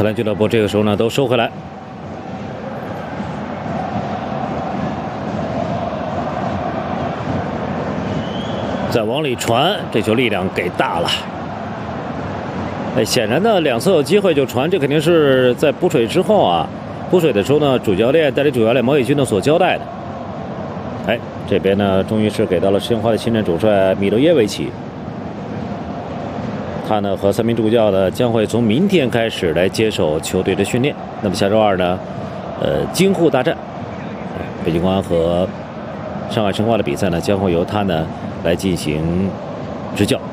荷兰俱乐部这个时候呢都收回来。再往里传，这球力量给大了。显然呢，两次有机会就传，这肯定是在补水之后啊。补水的时候呢，代理主教练毛野军呢所交代的。这边呢，终于是给到了申花的新任主帅米洛耶维奇。他呢和3名助教呢将会从明天开始来接手球队的训练。那么下周二呢，京沪大战，北京国安和上海申花的比赛呢，将会由他呢来进行执教。